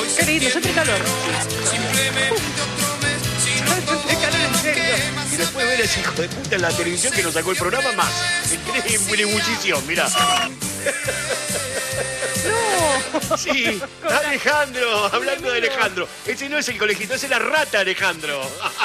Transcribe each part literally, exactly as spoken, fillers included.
Qué lindo, siempre calor. Qué calor, en serio. Y después ver a ese hijo de puta en la televisión que nos sacó el programa más. Entré en ebullición, mirá. No. Sí, Alejandro, hablando de Alejandro. Ese no es el colegito, ese es la rata Alejandro.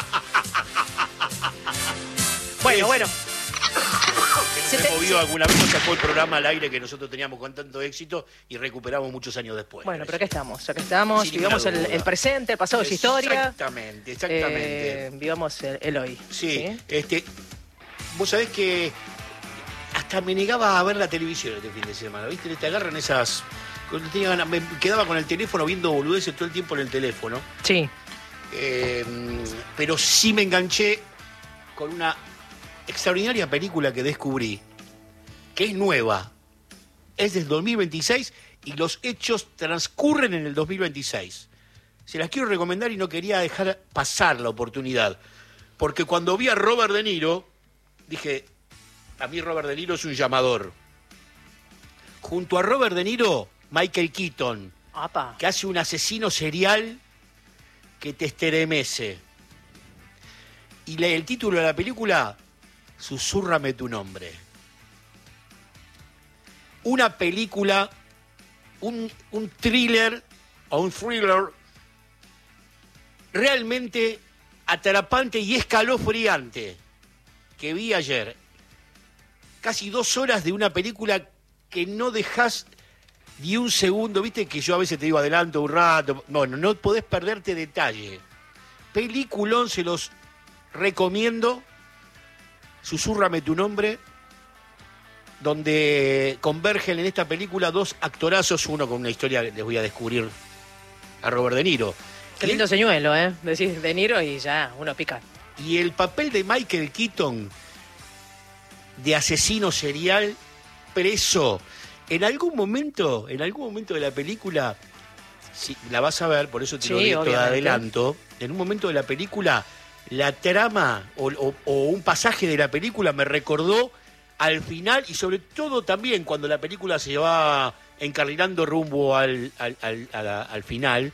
Bueno, bueno. Se te... movió alguna vez, nos sacó el programa al aire que nosotros teníamos con tanto éxito y recuperamos muchos años después. Bueno, pero acá estamos, acá estamos, Sin vivamos el, el presente, el pasado es historia. Exactamente, exactamente. Eh, vivamos el, el hoy. Sí, sí, este, vos sabés que hasta me negaba a ver la televisión este fin de semana, ¿viste? Te agarran esas... Tenía ganas, me quedaba con el teléfono viendo boludeces todo el tiempo en el teléfono. Sí. Eh, pero sí me enganché con una extraordinaria película que descubrí, que es nueva, es del dos mil veintiséis y los hechos transcurren en el dos mil veintiséis. Se las quiero recomendar y no quería dejar pasar la oportunidad, porque cuando vi a Robert De Niro, dije, a mí Robert De Niro es un llamador. Junto a Robert De Niro, Michael Keaton, Apa. que hace un asesino serial que te estremece. Y el título de la película, Susúrrame tu nombre. Una película, un, un thriller o un thriller realmente atrapante y escalofriante que vi ayer. Casi dos horas de una película que no dejás ni un segundo, viste que yo a veces te digo adelanto un rato, bueno, no podés perderte detalle. Peliculón, se los recomiendo. Susúrrame tu nombre, donde convergen en esta película dos actorazos, uno con una historia que les voy a descubrir a Robert De Niro. Qué lindo señuelo, ¿eh? Decís De Niro y ya, uno pica. Y el papel de Michael Keaton, de asesino serial, preso. En algún momento, en algún momento de la película, si la vas a ver, por eso te Sí, lo digo de obviamente. adelanto, en un momento de la película, la trama o, o- o un pasaje de la película me recordó al final, y sobre todo también cuando la película se va encarrilando rumbo al, al, al- a la- al final,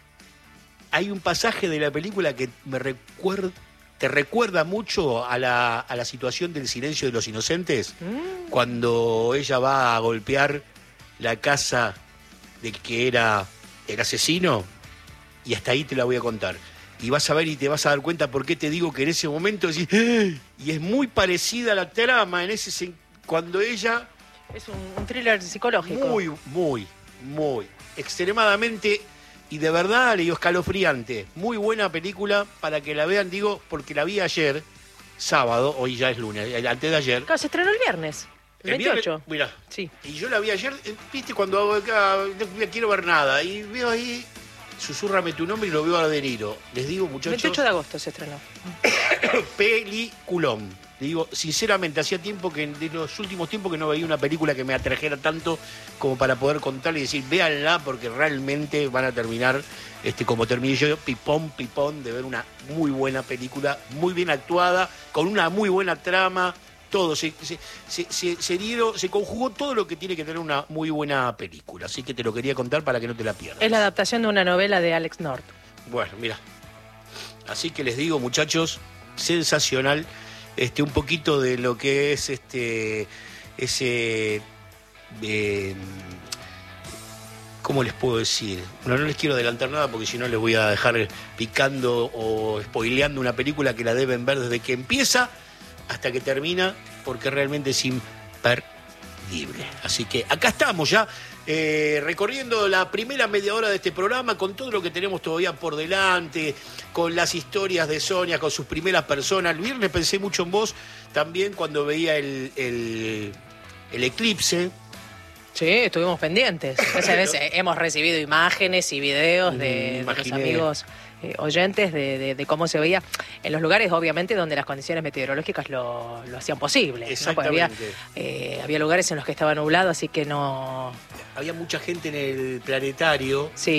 hay un pasaje de la película que me recuerda, te recuerda mucho a la, a la situación del Silencio de los Inocentes, Mm. cuando ella va a golpear la casa del que era el asesino, y hasta ahí te la voy a contar. Y vas a ver y te vas a dar cuenta por qué te digo que en ese momento decís, ¡ah! Y es muy parecida a la trama, en ese sen- cuando ella, Es un, un thriller psicológico. muy, muy, muy, extremadamente, y de verdad, le digo, escalofriante. Muy buena película para que la vean, digo, porque la vi ayer, sábado, hoy ya es lunes, el- antes de ayer. Claro, se estrenó el viernes, el El viernes, veintiocho. mirá, Sí. y yo la vi ayer, eh, viste, cuando acá no quiero ver nada, y veo ahí, Susúrrame tu nombre, y lo veo a De Niro. Les digo, muchachos, veintiocho de agosto se estrenó. peliculón. Le digo, sinceramente, hacía tiempo que, de los últimos tiempos que no veía una película que me atrajera tanto como para poder contarle y decir, véanla, porque realmente van a terminar, este, como terminé yo, pipón, pipón, de ver una muy buena película, muy bien actuada, con una muy buena trama, todo. Se, se, se, se, se dieron, se conjugó todo lo que tiene que tener una muy buena película. Así que te lo quería contar para que no te la pierdas. Es la adaptación de una novela de Alex North. Bueno, mira. Así que les digo, muchachos, sensacional, este, un poquito de lo que es este, ese, eh, ¿cómo les puedo decir? No, no les quiero adelantar nada porque si no les voy a dejar picando o spoileando una película que la deben ver desde que empieza hasta que termina, porque realmente es imperdible. Así que acá estamos ya, eh, recorriendo la primera media hora de este programa con todo lo que tenemos todavía por delante, con las historias de Sonia, con sus primeras personas. El viernes pensé mucho en vos también cuando veía el, el, el eclipse. Sí, estuvimos pendientes. Esa vez eh, hemos recibido imágenes y videos de, de los Imaginé. amigos eh, oyentes de, de- de cómo se veía en los lugares, obviamente, donde las condiciones meteorológicas lo, lo hacían posible, ¿no? Porque había, Exactamente. eh, había lugares en los que estaba nublado, así que no... Había mucha gente en el planetario. Sí,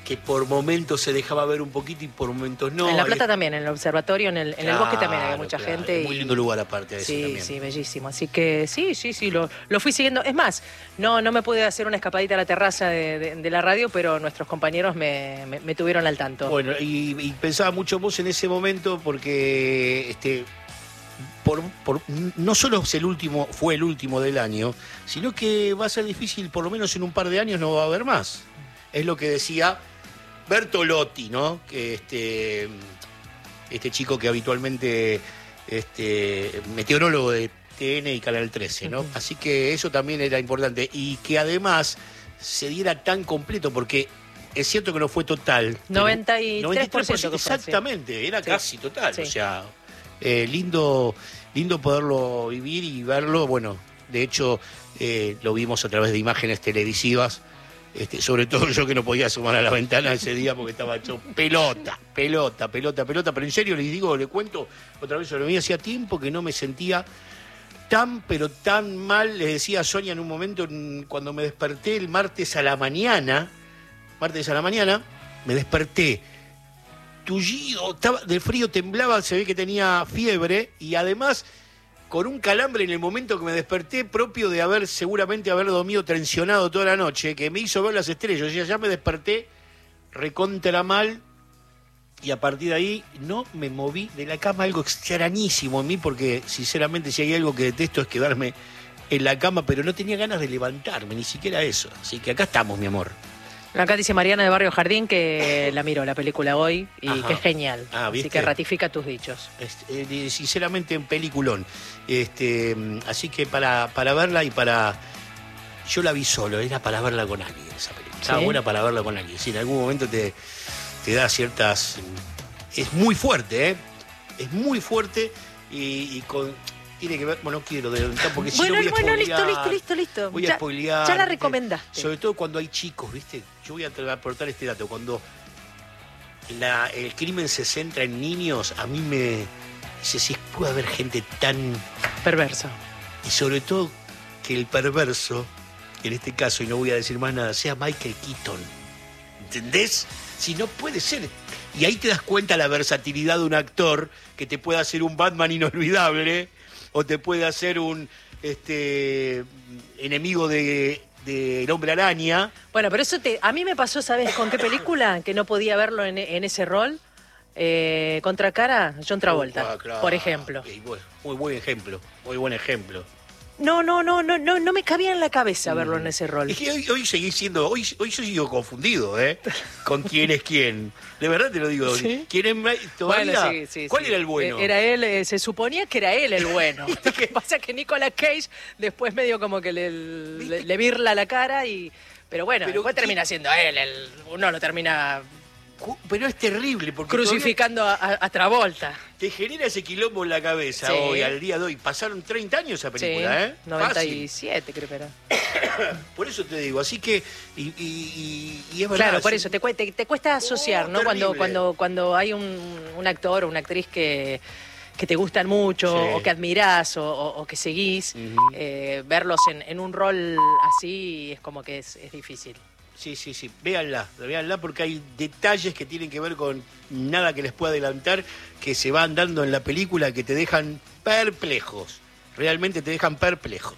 que por momentos se dejaba ver un poquito y por momentos no. En La Plata también, en el observatorio, en el, en el bosque también había mucha claro, gente. Es muy y... lindo lugar aparte de eso sí, también. Sí, bellísimo. Así que sí, sí, sí, lo, lo fui siguiendo. Es más, no, no me pude hacer una escapadita a la terraza de, de, de la radio, pero nuestros compañeros me, me, me tuvieron al tanto. Bueno, y, y pensaba mucho vos en ese momento porque este por, por, no solo es el último, fue el último del año, sino que va a ser difícil, por lo menos en un par de años no va a haber más. Es lo que decía Bertolotti, ¿no? Que este, este chico que habitualmente este meteorólogo de T N y Canal trece, ¿no? Uh-huh. Así que eso también era importante. Y que además se diera tan completo, porque es cierto que no fue total. noventa y tres por ciento que fue, exactamente, sí. Era sí. casi total. Sí. O sea, eh, lindo, lindo poderlo vivir y verlo. Bueno, de hecho, eh, lo vimos a través de imágenes televisivas. Este, sobre todo yo que no podía asomar a la ventana ese día porque estaba hecho pelota, pelota, pelota, pelota. Pero en serio les digo, le cuento otra vez sobre mí. Hacía tiempo que no me sentía tan, pero tan mal. Les decía a Sonia en un momento, cuando me desperté el martes a la mañana, martes a la mañana, me desperté tullido, estaba, del frío temblaba, se ve que tenía fiebre y además con un calambre en el momento que me desperté, propio de haber seguramente haber dormido tensionado toda la noche, que me hizo ver las estrellas. Y ya me desperté recontra mal y a partir de ahí no me moví de la cama, algo extrañísimo en mí, porque sinceramente si hay algo que detesto es quedarme en la cama, pero no tenía ganas de levantarme, ni siquiera eso. Así que acá estamos, mi amor. Acá dice Mariana de Barrio Jardín que la miró la película hoy y Ajá. que es genial. Ah, así que ratifica tus dichos. Este, eh, sinceramente, en peliculón. Este, así que para, para verla y para... Yo la vi solo, era para verla con alguien esa película. Estaba ¿Sí? buena para verla con alguien. Sí, en algún momento te, te da ciertas... Es muy fuerte, ¿eh? Es muy fuerte y, y con... Tiene que ver, bueno, no quiero adelantar porque si bueno, no voy a bueno, spoilear, listo, listo, listo, listo. Voy ya, a spoilear. Ya la recomendaste. Sobre todo cuando hay chicos, ¿viste? Yo voy a aportar este dato. Cuando la, el crimen se centra en niños, a mí me dice si puede haber gente tan perversa. Y sobre todo que el perverso, en este caso, y no voy a decir más nada, sea Michael Keaton. ¿Entendés? Si no puede ser. Y ahí te das cuenta la versatilidad de un actor que te puede hacer un Batman inolvidable o te puede hacer un este enemigo de, de El Hombre Araña. Bueno, pero eso te, a mí me pasó, ¿sabes con qué película? Que no podía verlo en, en ese rol. Eh, Contracara, John Travolta, oh, claro. por ejemplo. Sí, bueno, muy buen ejemplo, muy buen ejemplo. No, no, no, no, no, no me cabía en la cabeza verlo mm. en ese rol. Es que hoy, hoy seguí siendo, hoy, hoy yo sigo confundido, ¿eh? Con quién es quién. De verdad te lo digo. ¿Sí? ¿Quién es todavía? Bueno, sí, sí, ¿Cuál sí. era el bueno? Era él, eh, se suponía que era él el bueno. Lo que pasa es que Nicolas Cage después medio como que le, le, le virla la cara y... Pero bueno, pero después ¿qué? termina siendo él, el, uno lo termina... Pero es terrible porque crucificando a, a Travolta. Te genera ese quilombo en la cabeza sí. hoy, al día de hoy. Pasaron treinta años esa película, sí, ¿eh? noventa y siete creo que era. Por eso te digo, así que... Y, y, y es verdad. Claro, por eso te, te, te cuesta asociar, oh, ¿no? Cuando, cuando, cuando hay un, un actor o una actriz que... que te gustan mucho, sí. o que admirás, o, o, o que seguís, uh-huh. eh, verlos en, en un rol así es como que es, es difícil. Sí, sí, sí, véanla, véanla porque hay detalles que tienen que ver con nada que les pueda adelantar, que se van dando en la película que te dejan perplejos, realmente te dejan perplejos.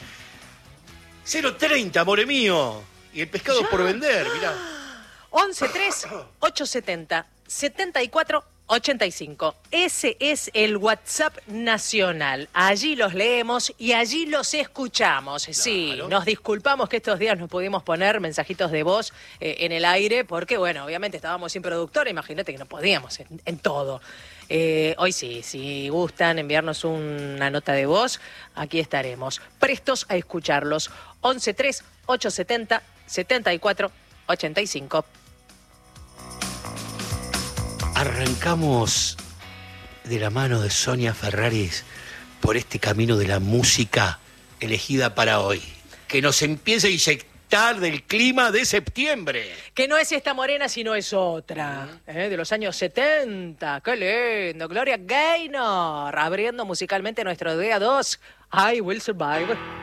cero treinta, amore mío, y el pescado ¿Ya? por vender, mirá. once tres ochocientos setenta setenta y cuatro ochenta y cinco. Ese es el WhatsApp nacional. Allí los leemos y allí los escuchamos. Claro. Sí, nos disculpamos que estos días no pudimos poner mensajitos de voz eh, en el aire porque, bueno, obviamente estábamos sin productor. Imagínate que no podíamos en, en todo. Eh, hoy sí, si gustan enviarnos una nota de voz, aquí estaremos. Prestos a escucharlos. once tres ochocientos setenta setenta y cuatro ochenta y cinco. Arrancamos de la mano de Sonia Ferraris por este camino de la música elegida para hoy. Que nos empiece a inyectar del clima de septiembre. Que no es esta morena, sino es otra. Uh-huh. ¿eh? De los años setenta. ¡Qué lindo! Gloria Gaynor, abriendo musicalmente nuestro día dos. I Will Survive.